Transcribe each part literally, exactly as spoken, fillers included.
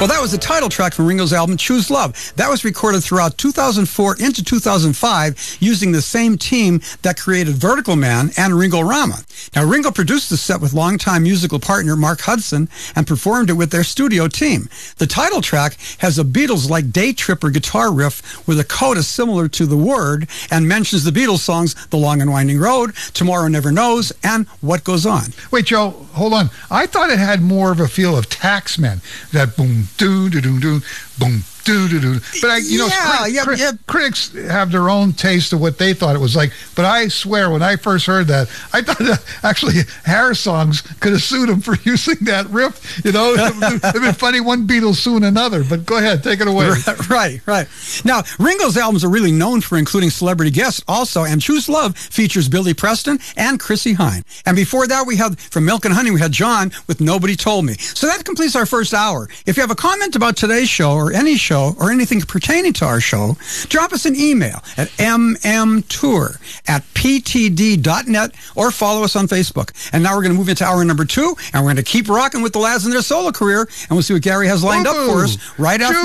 Well, that was the title track from Ringo's album, Choose Love. That was recorded throughout two thousand four into two thousand five using the same team that created Vertical Man and Ringo Rama. Now, Ringo produced the set with longtime musical partner Mark Hudson and performed it with their studio team. The title track has a Beatles-like day tripper guitar riff with a coda similar to The Word and mentions the Beatles songs The Long and Winding Road, Tomorrow Never Knows, and What Goes On. Wait, Joe, hold on. I thought it had more of a feel of Taxman. That boom, doo, doo, doo, doo, boom, doo, doo, doo. But, I, you know, yeah, crit- yeah, crit- yeah. critics have their own taste of what they thought it was like. But I swear, when I first heard that, I thought that actually Hair Songs could have sued him for using that riff. You know, it would have been funny, one Beatle suing another. But go ahead, take it away. Right, right, right. Now, Ringo's albums are really known for including celebrity guests also, and Choose Love features Billy Preston and Chrissie Hynde. And before that, we had, from Milk and Honey, we had John with Nobody Told Me. So that completes our first hour. If you have a comment about today's show or any show or anything pertaining to our show, drop us an email at mmtour at ptd dot net or follow us on Facebook. And now we're going to move into hour number two, and we're going to keep rocking with the lads in their solo career, and we'll see what Gary has lined Boo-boo. up for us right after.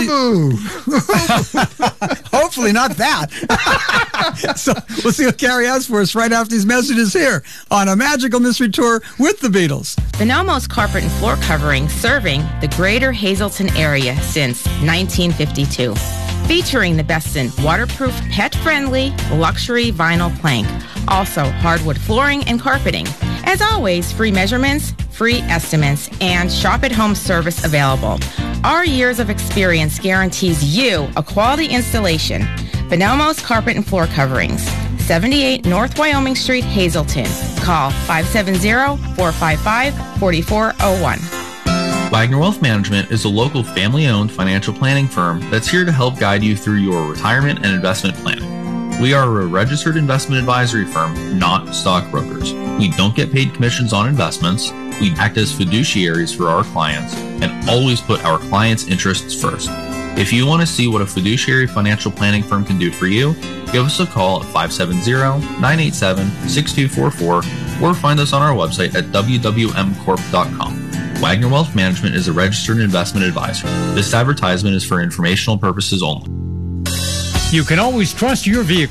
The... Hopefully not that. So we'll see what Gary has for us right after these messages here on A Magical Mystery Tour with the Beatles. Benomos Carpet and Floor Covering, serving the greater Hazleton area since nineteen fifty-two. Featuring the best in waterproof, pet-friendly, luxury vinyl plank. Also, hardwood flooring and carpeting. As always, free measurements, free estimates, and shop-at-home service available. Our years of experience guarantees you a quality installation. Benomos Carpet and Floor Coverings. seventy-eight North Wyoming Street, Hazleton. Call five seven zero, four five five, four four zero one. Wagner Wealth Management is a local family-owned financial planning firm that's here to help guide you through your retirement and investment planning. We are a registered investment advisory firm, not stockbrokers. We don't get paid commissions on investments. We act as fiduciaries for our clients and always put our clients' interests first. If you want to see what a fiduciary financial planning firm can do for you, give us a call at five seven zero, nine eight seven, six two four four or find us on our website at w w m corp dot com. Wagner Wealth Management is a registered investment advisor. This advertisement is for informational purposes only. You can always trust your vehicle